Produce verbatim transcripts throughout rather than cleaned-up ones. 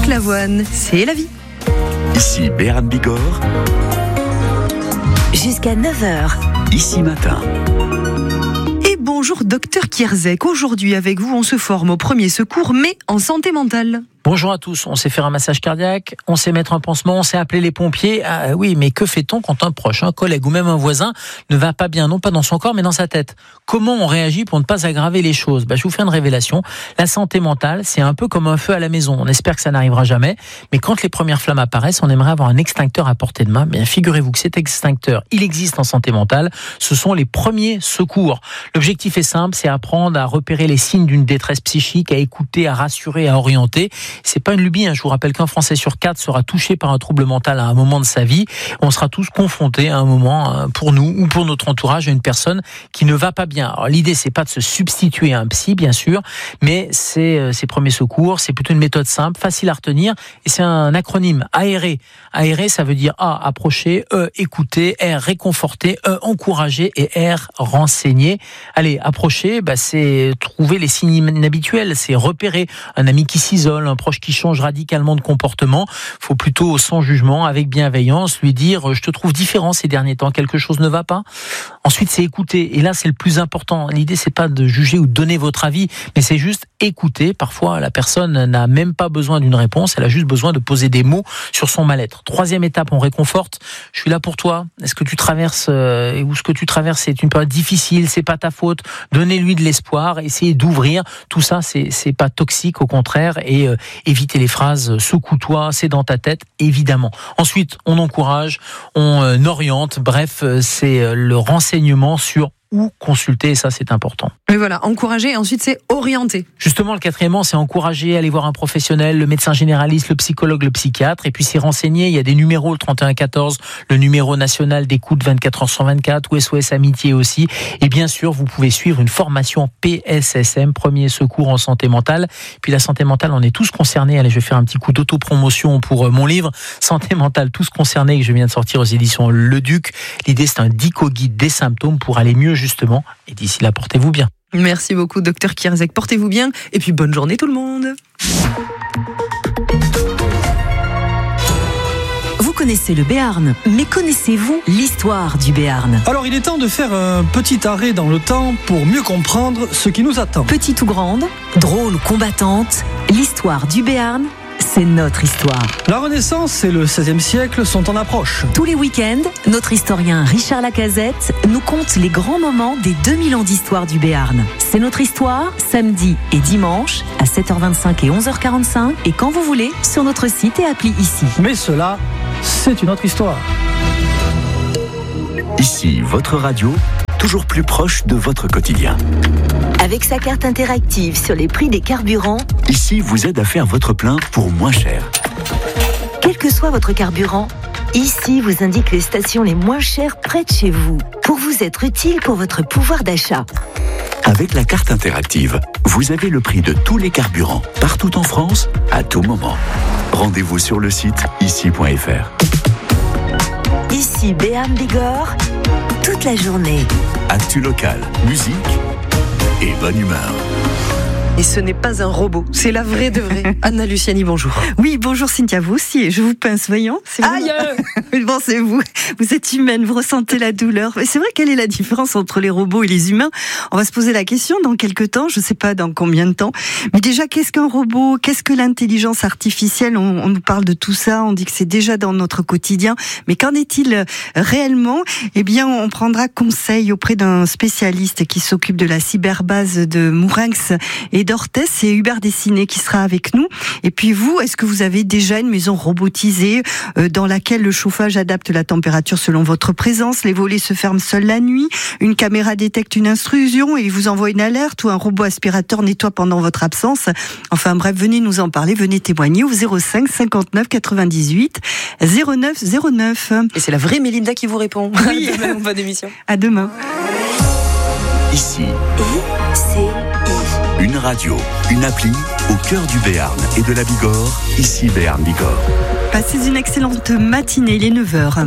Marc Lavoine, c'est la vie. Ici Béarn Bigorre. Jusqu'à neuf heures. Ici Matin. Et bonjour docteur Kierzek. Aujourd'hui avec vous, on se forme au premier secours, mais en santé mentale. Bonjour à tous, on sait faire un massage cardiaque, on sait mettre un pansement, on sait appeler les pompiers. Ah oui, mais que fait-on quand un proche, un collègue ou même un voisin ne va pas bien, non pas dans son corps mais dans sa tête? Comment on réagit pour ne pas aggraver les choses? Bah, je vous fais une révélation. La santé mentale, c'est un peu comme un feu à la maison. On espère que ça n'arrivera jamais, mais quand les premières flammes apparaissent, on aimerait avoir un extincteur à portée de main. Bien, figurez-vous que cet extincteur, il existe en santé mentale. Ce sont les premiers secours. L'objectif est simple, c'est apprendre à repérer les signes d'une détresse psychique, à écouter, à rassurer, à orienter. C'est pas une lubie, hein. Je vous rappelle qu'un Français sur quatre sera touché par un trouble mental à un moment de sa vie. On sera tous confrontés à un moment, pour nous ou pour notre entourage, à une personne qui ne va pas bien. Alors l'idée, c'est pas de se substituer à un psy, bien sûr, mais c'est euh, ces premiers secours, c'est plutôt une méthode simple, facile à retenir, et c'est un acronyme, aérer. Aérer, ça veut dire A, approcher, E, écouter, R, réconforter, E, encourager, et R, renseigner. Allez, approcher, bah, c'est trouver les signes inhabituels, c'est repérer un ami qui s'isole, un proche qui change radicalement de comportement. Faut plutôt, sans jugement, avec bienveillance, lui dire « je te trouve différent ces derniers temps, quelque chose ne va pas ». Ensuite, c'est écouter. Et là, c'est le plus important. L'idée, c'est pas de juger ou de donner votre avis, mais c'est juste écouter. Parfois, la personne n'a même pas besoin d'une réponse, elle a juste besoin de poser des mots sur son mal-être. Troisième étape, on réconforte. Je suis là pour toi. Est-ce que tu traverses, euh, ou ce que tu traverses, c'est une période difficile, c'est pas ta faute. Donnez-lui de l'espoir, essayez d'ouvrir. Tout ça, c'est, c'est pas toxique, au contraire, et euh, évitez les phrases « secoue-toi, c'est dans ta tête », évidemment. Ensuite, on encourage, on euh, oriente. Bref, euh, c'est euh, le renseignement sur ou consulter, et ça c'est important. Mais voilà, encourager, et ensuite c'est orienter. Justement, le quatrièmement, c'est encourager, aller voir un professionnel, le médecin généraliste, le psychologue, le psychiatre, et puis c'est renseigner. Il y a des numéros, le trente et un quatorze, le numéro national d'écoute vingt-quatre heures sur vingt-quatre, ou S O S Amitié aussi. Et bien sûr, vous pouvez suivre une formation P S S M, premier secours en santé mentale. Puis la santé mentale, on est tous concernés. Allez, je vais faire un petit coup d'autopromotion pour mon livre Santé mentale, tous concernés, que je viens de sortir aux éditions Le Duc. L'idée, c'est un dico-guide des symptômes pour aller mieux justement, et d'ici là, portez-vous bien. Merci beaucoup, docteur Kierzek. Portez-vous bien, et puis bonne journée tout le monde. Vous connaissez le Béarn, mais connaissez-vous l'histoire du Béarn? Alors il est temps de faire un petit arrêt dans le temps pour mieux comprendre ce qui nous attend. Petite ou grande, drôle ou combattante, l'histoire du Béarn, c'est notre histoire. La Renaissance et le seizième siècle sont en approche. Tous les week-ends, notre historien Richard Lacazette nous conte les grands moments des deux mille ans d'histoire du Béarn. C'est notre histoire, samedi et dimanche, à sept heures vingt-cinq et onze heures quarante-cinq, et quand vous voulez, sur notre site et appli ici. Mais cela, c'est une autre histoire. Ici, votre radio, toujours plus proche de votre quotidien. Avec sa carte interactive sur les prix des carburants, Ici vous aide à faire votre plein pour moins cher. quel que soit votre carburant, ici vous indique les stations les moins chères près de chez vous, pour vous être utile pour votre pouvoir d'achat. Avec la carte interactive, vous avez le prix de tous les carburants, partout en France, à tout moment. Rendez-vous sur le site ici point f r. Ici Béarn Bigorre, toute la journée. Actu local, musique et bonne humeur. Et ce n'est pas un robot, c'est la vraie de vraie. Anna Luciani, bonjour. Oui, bonjour Cynthia, vous aussi, et je vous pince, voyons. C'est Aïe vraiment... Bon, c'est vous, vous êtes humaine, vous ressentez la douleur. Mais c'est vrai, quelle est la différence entre les robots et les humains? On va se poser la question dans quelques temps, je ne sais pas dans combien de temps. Mais déjà, qu'est-ce qu'un robot? Qu'est-ce que l'intelligence artificielle? on, on nous parle de tout ça, on dit que c'est déjà dans notre quotidien. Mais qu'en est-il réellement? Eh bien, on prendra conseil auprès d'un spécialiste qui s'occupe de la cyberbase de Mourinx et d'Orthès, c'est Hubert Dessiné qui sera avec nous. Et puis vous, est-ce que vous avez déjà une maison robotisée euh, dans laquelle le chauffage adapte la température selon votre présence, les volets se ferment seuls la nuit, une caméra détecte une intrusion et vous envoie une alerte, ou un robot aspirateur nettoie pendant votre absence? Enfin bref, venez nous en parler, venez témoigner au zéro cinq cinquante-neuf quatre-vingt-dix-huit zéro neuf zéro neuf. Et c'est la vraie Mélinda qui vous répond. Oui. Demain, bonne émission. À demain. Ici, I C I. une radio, une appli au cœur du Béarn et de la Bigorre, ici Béarn Bigorre. Passez une excellente matinée, il est neuf heures.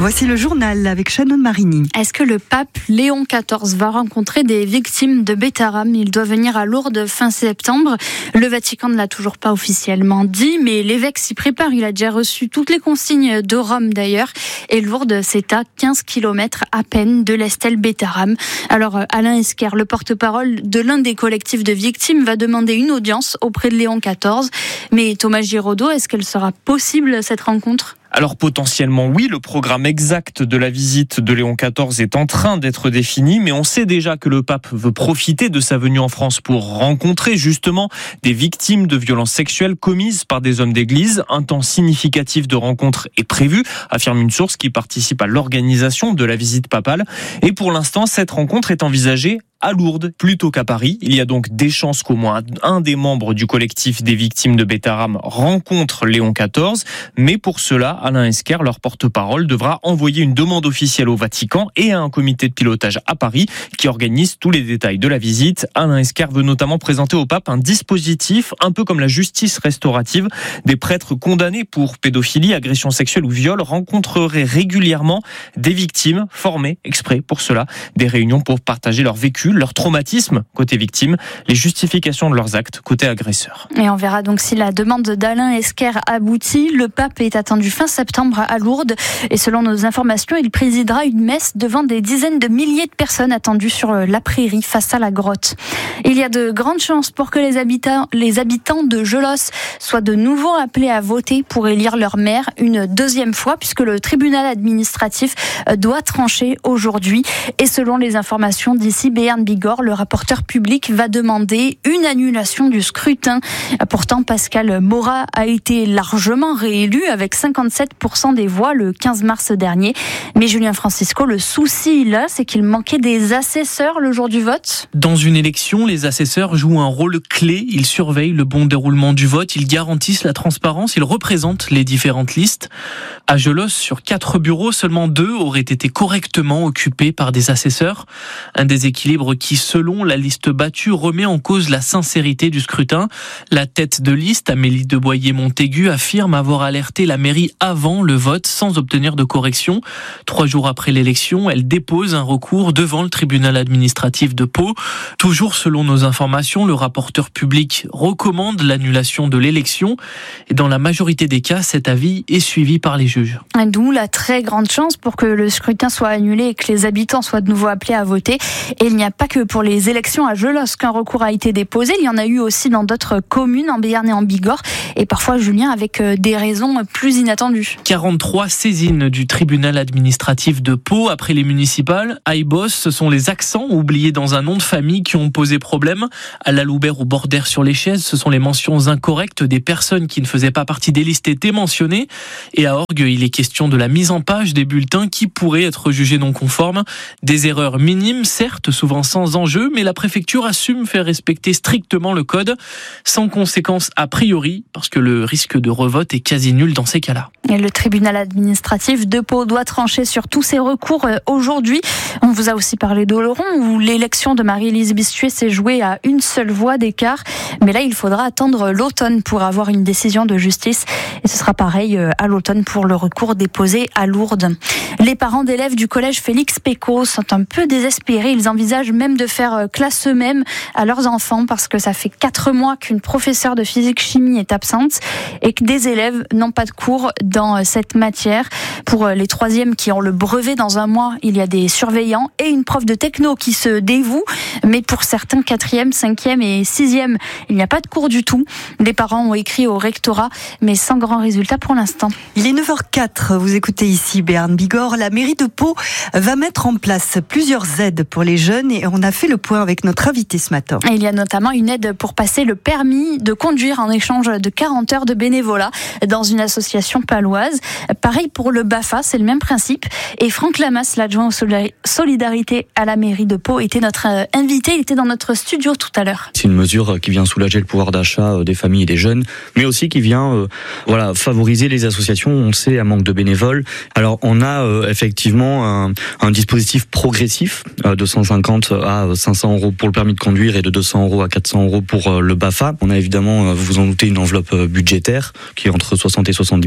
Voici le journal avec Shannon Marini. Est-ce que le pape Léon quatorze va rencontrer des victimes de Bétarame ? Il doit venir à Lourdes fin septembre. Le Vatican ne l'a toujours pas officiellement dit, mais l'évêque s'y prépare. Il a déjà reçu toutes les consignes de Rome d'ailleurs. Et Lourdes, c'est à quinze kilomètres à peine de l'Estelle Bétarame. Alors Alain Esquer, le porte-parole de l'un des collectifs de victimes, va demander une audience auprès de Léon quatorze. Mais Thomas Giraudot, est-ce qu'elle sera possible cette rencontre ? Alors potentiellement oui, le programme exact de la visite de Léon quatorze est en train d'être défini, mais on sait déjà que le pape veut profiter de sa venue en France pour rencontrer justement des victimes de violences sexuelles commises par des hommes d'église. Un temps significatif de rencontre est prévu, affirme une source qui participe à l'organisation de la visite papale. Et pour l'instant, cette rencontre est envisagée à Lourdes plutôt qu'à Paris. Il y a donc des chances qu'au moins un des membres du collectif des victimes de Bétarame rencontre Léon quatorze, mais pour cela, Alain Esquer, leur porte-parole, devra envoyer une demande officielle au Vatican et à un comité de pilotage à Paris qui organise tous les détails de la visite. Alain Esquer veut notamment présenter au pape un dispositif un peu comme la justice restaurative. Des prêtres condamnés pour pédophilie, agression sexuelle ou viol rencontreraient régulièrement des victimes formées exprès pour cela. Des réunions pour partager leur vécu, leur traumatisme côté victime, les justifications de leurs actes côté agresseur. Et on verra donc si la demande d'Alain Esquer aboutit. Le pape est attendu fin septembre à Lourdes et selon nos informations, il présidera une messe devant des dizaines de milliers de personnes attendues sur la prairie face à la grotte. Il y a de grandes chances pour que les habitants, les habitants de Gelos soient de nouveau appelés à voter pour élire leur maire une deuxième fois puisque le tribunal administratif doit trancher aujourd'hui. Et selon les informations d'ici Béarn Bigorre, le rapporteur public va demander une annulation du scrutin. Pourtant, Pascal Maurat a été largement réélu avec cinquante-sept pour cent des voix le quinze mars dernier. Mais Julien Francisco, le souci là, c'est qu'il manquait des assesseurs le jour du vote. Dans une élection, les assesseurs jouent un rôle clé. Ils surveillent le bon déroulement du vote, ils garantissent la transparence, ils représentent les différentes listes. À Gelos, sur quatre bureaux, seulement deux auraient été correctement occupés par des assesseurs. Un déséquilibre qui, selon la liste battue, remet en cause la sincérité du scrutin. La tête de liste, Amélie de Boyer-Montaigu, affirme avoir alerté la mairie avant le vote sans obtenir de correction. Trois jours après l'élection, elle dépose un recours devant le tribunal administratif de Pau. Toujours selon nos informations, le rapporteur public recommande l'annulation de l'élection. Et dans la majorité des cas, cet avis est suivi par les juges. D'où la très grande chance pour que le scrutin soit annulé et que les habitants soient de nouveau appelés à voter. Et il n'y a pas que pour les élections à Gelos qu'un recours a été déposé. Il y en a eu aussi dans d'autres communes, en Béarn et en Bigorre. Et parfois, Julien, avec des raisons plus inattendues. quarante-trois saisines du tribunal administratif de Pau après les municipales. Aibos, ce sont les accents oubliés dans un nom de famille qui ont posé problème. À la Loubert ou Bordère sur les chaises, ce sont les mentions incorrectes des personnes qui ne faisaient pas partie des listes étaient mentionnées. Et à Orgue, il est question de la mise en page des bulletins qui pourraient être jugés non conformes. Des erreurs minimes, certes, souvent sans enjeu, mais la préfecture assume faire respecter strictement le code, sans conséquence a priori, parce que le risque de revote est quasi nul dans ces cas-là. Et le tribunal administratif de Pau doit trancher sur tous ces recours aujourd'hui. On vous a aussi parlé d'Oloron, où l'élection de Marie-Élise Bistuet s'est jouée à une seule voix d'écart. Mais là, il faudra attendre l'automne pour avoir une décision de justice. Et ce sera pareil à l'automne pour le recours déposé à Lourdes. Les parents d'élèves du collège Félix Pécaud sont un peu désespérés. Ils envisagent même de faire classe eux-mêmes à leurs enfants parce que ça fait quatre mois qu'une professeure de physique-chimie est absente et que des élèves n'ont pas de cours dans cette matière. Pour les troisièmes qui ont le brevet dans un mois, il y a des surveillants et une prof de techno qui se dévoue. Mais pour certains quatrième, cinquième et sixième, il n'y a pas de cours du tout. Les parents ont écrit au rectorat, mais sans grand résultat pour l'instant. Il est neuf heures quatre, vous écoutez ici Béarn Bigorre. La mairie de Pau va mettre en place plusieurs aides pour les jeunes et on a fait le point avec notre invité ce matin. Il y a notamment une aide pour passer le permis de conduire en échange de quarante heures de bénévolat dans une association paloise. Pareil pour le BAFA, c'est le même principe. Et Franck Lamas, l'adjoint aux solidarités à la mairie de Pau, était notre invité. Il était dans notre studio tout à l'heure. C'est une mesure qui vient soulager le pouvoir d'achat des familles et des jeunes, mais aussi qui vient euh, voilà, favoriser les associations. On sait, à manque de bénévoles. Alors, on a euh, effectivement un, un dispositif progressif euh, de cent cinquante à cinq cents euros pour le permis de conduire et de deux cents euros à quatre cents euros pour euh, le BAFA. On a évidemment, euh, vous vous en doutez, une enveloppe euh, budgétaire qui est entre soixante et soixante-dix mille euros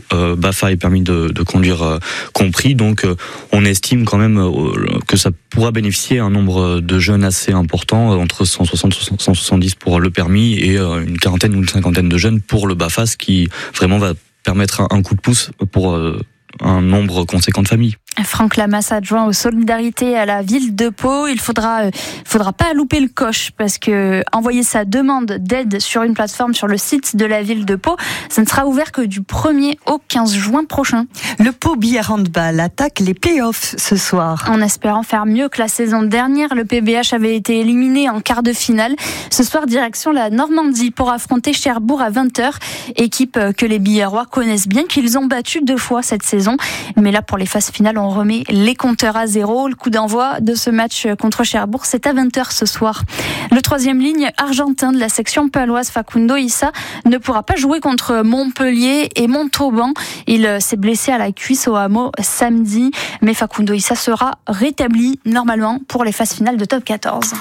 euh, B A F A et permis de, de conduire euh, compris. Donc euh, on estime quand même euh, que ça pourra bénéficier à un nombre de jeunes assez important, euh, entre cent soixante et cent soixante-dix pour le permis et euh, une quarantaine ou une cinquantaine de jeunes pour le B A F A, ce qui vraiment va permettre un, un coup de pouce pour euh, un nombre conséquent de familles. Franck Lamas, adjoint aux solidarités à la ville de Pau. Il faudra, euh, faudra pas louper le coche parce que envoyer sa demande d'aide sur une plateforme sur le site de la ville de Pau, ça ne sera ouvert que du premier au quinze juin prochain. Le Pau Billard Handball attaque les play-offs ce soir. En espérant faire mieux que la saison dernière, le P B H avait été éliminé en quart de finale. Ce soir, direction la Normandie pour affronter Cherbourg à vingt heures. Équipe que les Billardois connaissent bien, qu'ils ont battu deux fois cette saison. Mais là, pour les phases finales, on remet les compteurs à zéro. Le coup d'envoi de ce match contre Cherbourg, c'est à vingt heures ce soir. Le troisième ligne argentin de la section paloise, Facundo Issa, ne pourra pas jouer contre Montpellier et Montauban. Il s'est blessé à la cuisse au hameau samedi, mais Facundo Issa sera rétabli normalement pour les phases finales de top quatorze.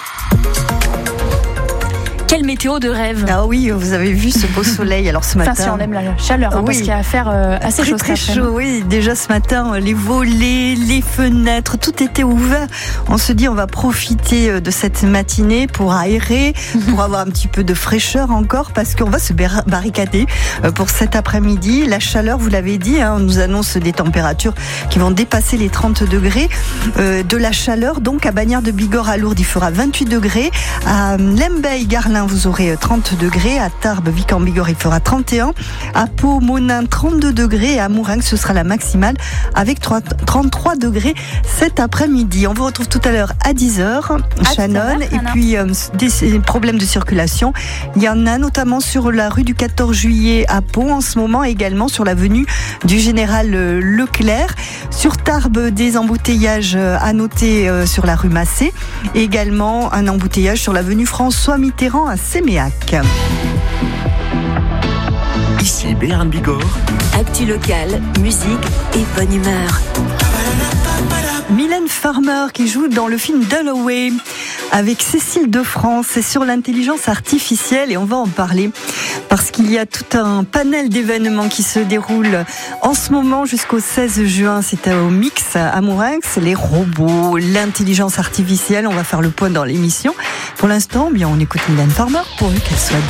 Quelle météo de rêve! Ah oui, vous avez vu ce beau soleil. Alors ce matin, enfin, si on aime la chaleur, hein, oui, parce qu'il y a à faire euh, assez très, chaud. Très chaud, oui. Déjà ce matin, les volets, les fenêtres, tout était ouvert. On se dit, on va profiter de cette matinée pour aérer, pour avoir un petit peu de fraîcheur encore, parce qu'on va se barricader pour cet après-midi. La chaleur, vous l'avez dit, hein, on nous annonce des températures qui vont dépasser les trente degrés. Euh, de la chaleur, donc à Bagnères de Bigorre à Lourdes, il fera vingt-huit degrés. À Lembeil, Garlin, vous aurez trente degrés. À Tarbes, Vic en Bigorre, il fera trente et un. À Pau, Monin, trente-deux degrés. Et à Mouringue, ce sera la maximale avec trente-trois degrés cet après-midi. On vous retrouve tout à l'heure à dix heures, Shannon. Et puis, euh, des problèmes de circulation. Il y en a notamment sur la rue du quatorze juillet à Pau en ce moment, également sur l'avenue du Général Leclerc. Sur Tarbes, des embouteillages à noter sur la rue Massé. Et également un embouteillage sur l'avenue François Mitterrand à Séméac. Ici Béarn Bigorre. Actu locale, musique et bonne humeur. Mylène Farmer qui joue dans le film Dalloway avec Cécile de France. C'est sur l'intelligence artificielle et on va en parler parce qu'il y a tout un panel d'événements qui se déroulent en ce moment jusqu'au seize juin. C'est au Mix à Mourinx, les robots, l'intelligence artificielle. On va faire le point dans l'émission. Pour l'instant, bien on écoute Mylène Farmer pourvu qu'elle soit